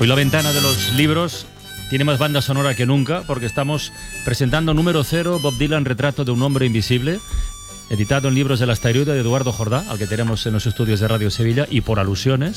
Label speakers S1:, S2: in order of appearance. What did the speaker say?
S1: Hoy la ventana de los libros tiene más banda sonora que nunca porque estamos presentando número 0, Bob Dylan, Retrato de un hombre invisible, editado en Libros del Asteroide de Eduardo Jordá, al que tenemos en los estudios de Radio Sevilla, y por alusiones,